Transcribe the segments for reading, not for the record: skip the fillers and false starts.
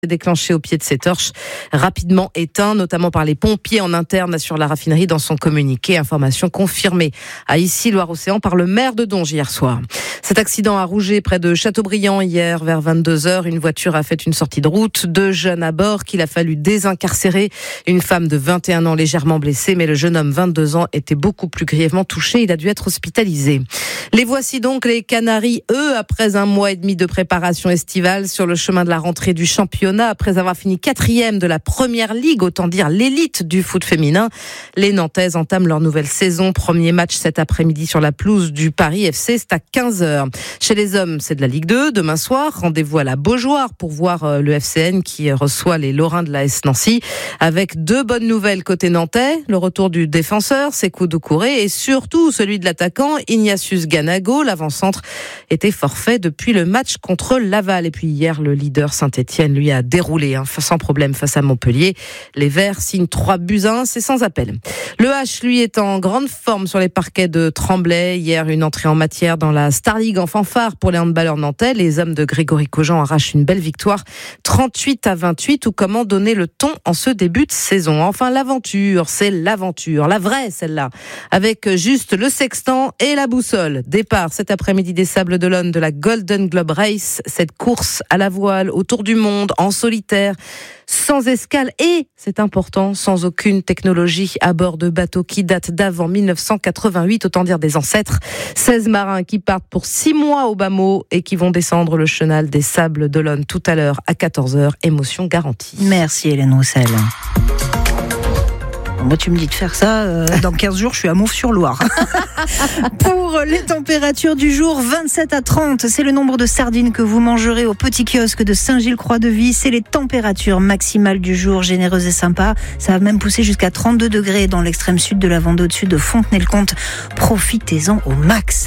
déclenché au pied de ces torches, rapidement éteint, notamment par les pompiers en interne sur la raffinerie dans son communiqué. Information confirmée à Issy-Loire-Océan par le maire de Donge hier soir. Cet accident a rougé près de Châteaubriand hier vers 22h. Une voiture a fait une sortie de route. 2 jeunes à bord qu'il a fallu désincarcérer. Une femme de 21 ans légèrement blessée, mais le jeune homme 22 ans était beaucoup plus grièvement touché. Il a dû être hospitalisé. Les voici donc les Canaries, eux, après un mois et demi de préparation estivale sur le chemin de la rentrée du championnat. Après avoir fini 4e de la première ligue, autant dire l'élite du foot féminin, les Nantaises entament leur nouvelle saison. Premier match cet après-midi sur la pelouse du Paris FC, c'est à 15h. Chez les hommes, c'est de la Ligue 2. Demain soir, rendez-vous à la Beaujoire pour voir le FCN qui reçoit les Lorrains de l'AS Nancy. Avec 2 bonnes nouvelles côté nantais, le retour du défenseur, Sékou Doucouré, et surtout celui de l'attaquant Ignatius Ganago. L'avant-centre était forfait depuis le match contre Laval. Et puis hier, le leader Saint-Etienne, lui, a déroulé sans problème face à Montpellier. Les Verts signent 3-1, c'est sans appel. Le H, lui, est en grande forme sur les parquets de Tremblay. Hier, une entrée en matière dans la Star League en fanfare pour les handballeurs nantais. Les hommes de Grégory Cogent arrachent une belle victoire, 38-28, ou comment donner le ton en ce début de saison. Enfin, l'aventure, c'est l'aventure, la vraie celle-là, avec juste le sextant et la boussole. Départ cet après-midi des Sables d'Olonne de la Golden Globe Race, cette course à la voile autour du monde en solitaire, sans escale et, c'est important, sans aucune technologie à bord de bateaux qui datent d'avant 1988, autant dire des ancêtres. 16 marins qui partent pour 6 mois au bas mot et qui vont descendre le chenal des Sables d'Olonne tout à l'heure à 14h. Émotion garantie. Merci Hélène Roussel. Moi, tu me dis de faire ça, dans 15 jours, je suis à Mauves-sur-Loire. Pour les températures du jour, 27 à 30, c'est le nombre de sardines que vous mangerez au petit kiosque de Saint-Gilles-Croix-de-Vie. C'est les températures maximales du jour, généreuses et sympas. Ça va même pousser jusqu'à 32 degrés dans l'extrême sud de la Vendée, au-dessus de Fontenay-le-Comte. Profitez-en au max.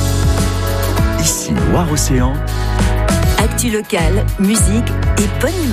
Ici Loire-Océan. Actu locale, musique et bonne humeur.